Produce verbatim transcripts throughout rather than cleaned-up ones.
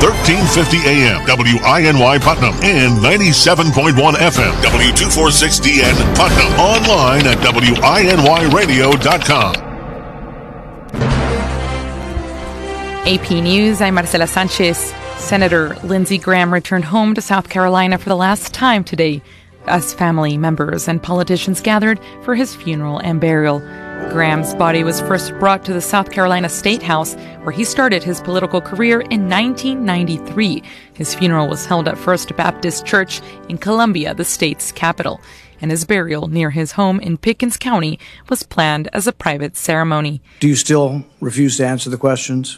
thirteen fifty A M, W I N Y Putnam, and ninety-seven point one F M, W two forty-six D N Putnam. Online at W I N Y radio dot com. A P News, I'm Marcela Sanchez. Senator Lindsey Graham returned home to South Carolina for the last time today as family members and politicians gathered for his funeral and burial. Graham's body was first brought to the South Carolina State House, where he started his political career in nineteen ninety-three. His funeral was held at First Baptist Church in Columbia, the state's capital, and his burial near his home in Pickens County was planned as a private ceremony. Do you still refuse to answer the questions?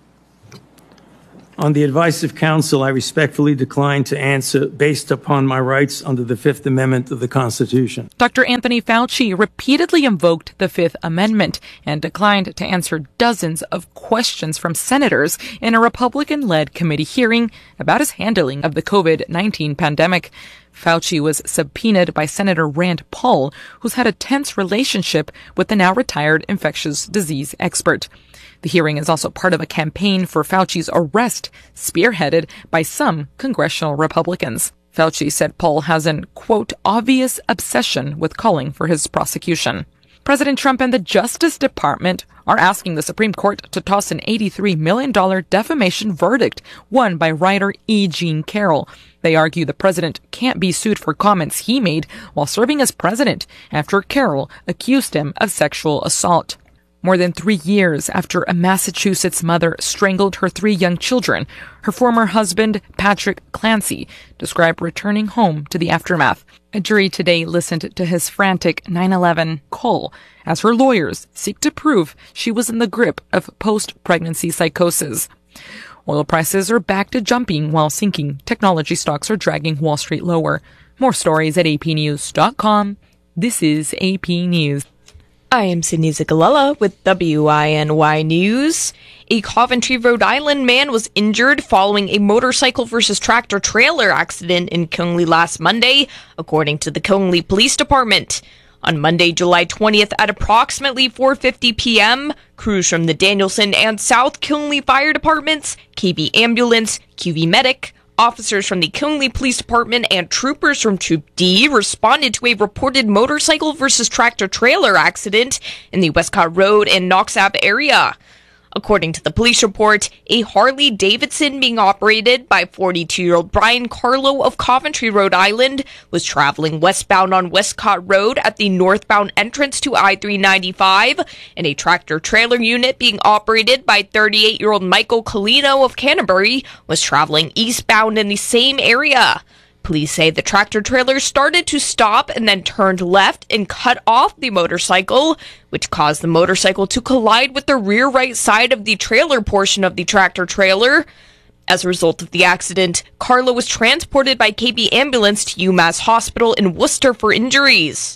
On the advice of counsel, I respectfully decline to answer based upon my rights under the Fifth Amendment of the Constitution. Doctor Anthony Fauci repeatedly invoked the Fifth Amendment and declined to answer dozens of questions from senators in a Republican-led committee hearing about his handling of the COVID nineteen pandemic. Fauci was subpoenaed by Senator Rand Paul, who's had a tense relationship with the now retired infectious disease expert. The hearing is also part of a campaign for Fauci's arrest, spearheaded by some congressional Republicans. Fauci said Paul has an, quote, obvious obsession with calling for his prosecution. President Trump and the Justice Department are asking the Supreme Court to toss an eighty-three million dollars defamation verdict won by writer E. Jean Carroll. They argue the president can't be sued for comments he made while serving as president after Carroll accused him of sexual assault. More than three years after a Massachusetts mother strangled her three young children, her former husband, Patrick Clancy, described returning home to the aftermath. A jury today listened to his frantic nine eleven call as her lawyers seek to prove she was in the grip of post-pregnancy psychosis. Oil prices are back to jumping while sinking. Technology stocks are dragging Wall Street lower. More stories at A P news dot com. This is A P News. I am Sydney Zigalella with W I N Y News. A Coventry, Rhode Island man was injured following a motorcycle versus tractor trailer accident in Conwy last Monday, according to the Conwy Police Department. On Monday, July twentieth at approximately four fifty p.m., crews from the Danielson and South Conwy Fire Departments, K V Ambulance, Q V Medic, officers from the Conwy Police Department and troopers from Troop D responded to a reported motorcycle versus tractor trailer accident in the Westcott Road and Noxab area. According to the police report, a Harley Davidson being operated by forty-two-year-old Brian Carlo of Coventry, Rhode Island, was traveling westbound on Westcott Road at the northbound entrance to I three ninety-five, and a tractor-trailer unit being operated by thirty-eight-year-old Michael Colino of Canterbury was traveling eastbound in the same area. Police say the tractor-trailer started to stop and then turned left and cut off the motorcycle, which caused the motorcycle to collide with the rear right side of the trailer portion of the tractor-trailer. As a result of the accident, Carlo was transported by K V Ambulance to UMass Hospital in Worcester for injuries.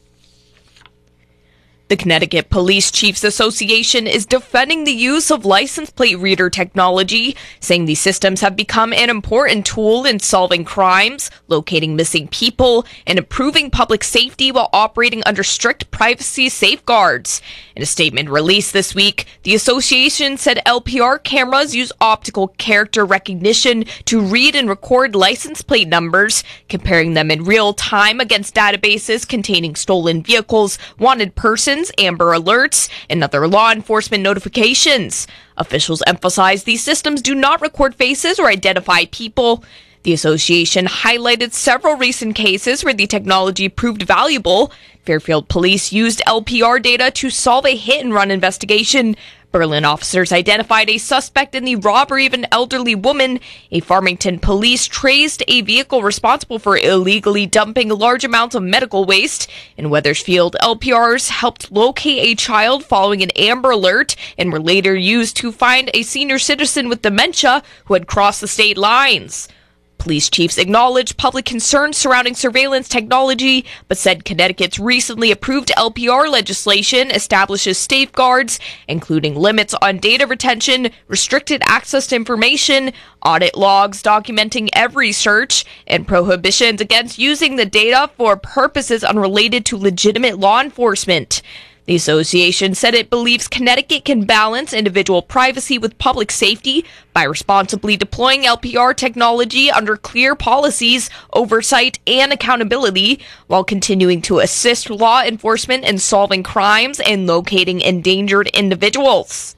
The Connecticut Police Chiefs Association is defending the use of license plate reader technology, saying these systems have become an important tool in solving crimes, locating missing people, and improving public safety while operating under strict privacy safeguards. In a statement released this week, the association said L P R cameras use optical character recognition to read and record license plate numbers, comparing them in real time against databases containing stolen vehicles, wanted persons, Amber Alerts, and other law enforcement notifications. Officials emphasize these systems do not record faces or identify people. The association highlighted several recent cases where the technology proved valuable. Fairfield Police used L P R data to solve a hit-and-run investigation. Berlin officers identified a suspect in the robbery of an elderly woman. A Farmington police traced a vehicle responsible for illegally dumping large amounts of medical waste. In Wethersfield, L P Rs helped locate a child following an Amber Alert and were later used to find a senior citizen with dementia who had crossed the state lines. Police chiefs acknowledged public concerns surrounding surveillance technology, but said Connecticut's recently approved L P R legislation establishes safeguards, including limits on data retention, restricted access to information, audit logs documenting every search, and prohibitions against using the data for purposes unrelated to legitimate law enforcement. The association said it believes Connecticut can balance individual privacy with public safety by responsibly deploying L P R technology under clear policies, oversight, and accountability, while continuing to assist law enforcement in solving crimes and locating endangered individuals.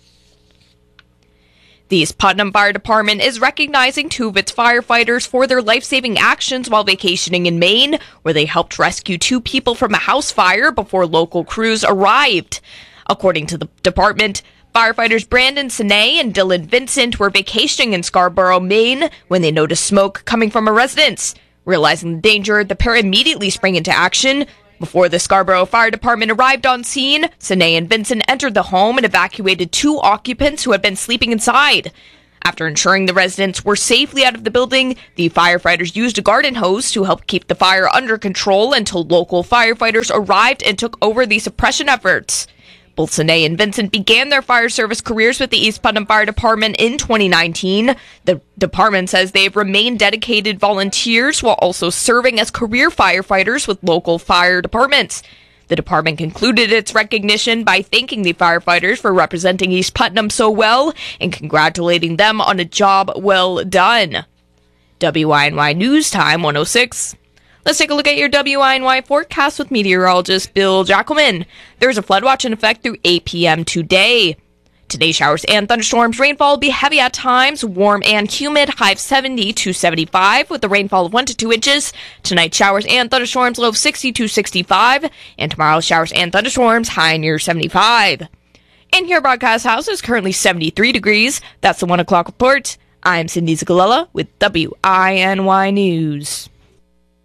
The East Putnam Fire Department is recognizing two of its firefighters for their life-saving actions while vacationing in Maine, where they helped rescue two people from a house fire before local crews arrived. According to the department, firefighters Brandon Sinay and Dylan Vincent were vacationing in Scarborough, Maine, when they noticed smoke coming from a residence. Realizing the danger, the pair immediately sprang into action. Before the Scarborough Fire Department arrived on scene, Sinay and Vincent entered the home and evacuated two occupants who had been sleeping inside. After ensuring the residents were safely out of the building, the firefighters used a garden hose to help keep the fire under control until local firefighters arrived and took over the suppression efforts. Both Sinay and Vincent began their fire service careers with the East Putnam Fire Department in twenty nineteen. The department says they have remained dedicated volunteers while also serving as career firefighters with local fire departments. The department concluded its recognition by thanking the firefighters for representing East Putnam so well and congratulating them on a job well done. W I N Y News Time one oh six. Let's take a look at your W I N Y forecast with meteorologist Bill Jackelman. There's a flood watch in effect through eight p.m. today. Today, showers and thunderstorms. Rainfall will be heavy at times, warm and humid, high of seventy to seventy-five, with a rainfall of one to two inches. Tonight, showers and thunderstorms, low of sixty to sixty-five. And tomorrow, showers and thunderstorms, high near seventy-five. In here, Broadcast House is currently seventy-three degrees. That's the one o'clock report. I'm Cindy Zagalella with W I N Y News.